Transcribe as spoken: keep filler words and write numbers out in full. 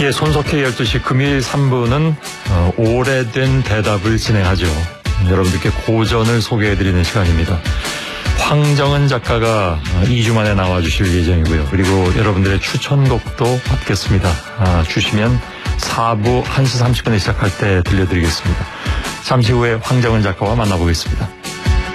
예, 손석희 열두 시 금일 삼 부는 어, 오래된 대답을 진행하죠. 여러분들께 고전을 소개해드리는 시간입니다. 황정은 작가가 이 주 만에 나와주실 예정이고요. 그리고 여러분들의 추천곡도 받겠습니다. 아, 주시면 사 부 한 시 삼십 분에 시작할 때 들려드리겠습니다. 잠시 후에 황정은 작가와 만나보겠습니다.